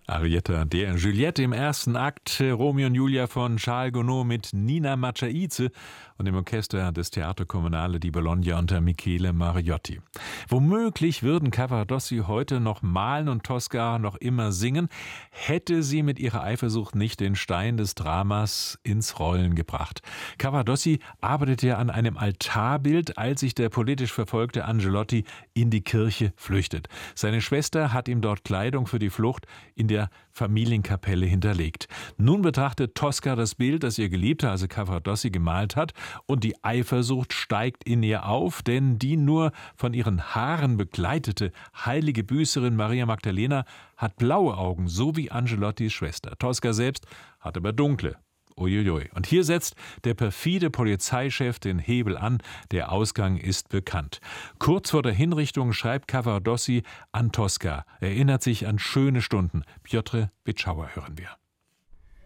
Arietta der Juliette im ersten Akt, Romeo und Julia von Charles Gounod mit Nina Machaidze und dem Orchester des Teatro Comunale di Bologna unter Michele Mariotti. Womöglich würden Cavaradossi heute noch malen und Tosca noch immer singen, hätte sie mit ihrer Eifersucht nicht den Stein des Dramas ins Rollen gebracht. Cavaradossi arbeitete an einem Altarbild, als sich der politisch verfolgte Angelotti in die Kirche flüchtet. Seine Schwester hat ihm dort Kleidung für die Flucht in der Familienkapelle hinterlegt. Nun betrachtet Tosca das Bild, das ihr Geliebter, also Cavaradossi, gemalt hat, und die Eifersucht steigt in ihr auf, denn die nur von ihren Haaren begleitete heilige Büßerin Maria Magdalena hat blaue Augen, so wie Angelottis Schwester. Tosca selbst hat aber dunkle. Uiuiui. Und hier setzt der perfide Polizeichef den Hebel an. Der Ausgang ist bekannt. Kurz vor der Hinrichtung schreibt Cavaradossi an Tosca, erinnert sich an schöne Stunden. Piotr Bitschauer hören wir.